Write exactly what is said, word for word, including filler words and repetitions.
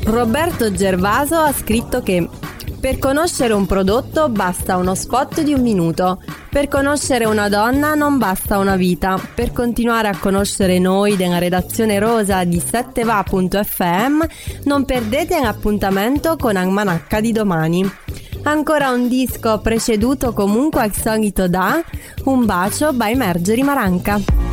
Roberto Gervaso ha scritto che per conoscere un prodotto basta uno spot di un minuto, per conoscere una donna non basta una vita. Per continuare a conoscere noi della redazione rosa di sette va punto effe emme non perdete un appuntamento con Almanacca di domani. Ancora un disco preceduto comunque al solito da Un bacio by Marjorie Maranca.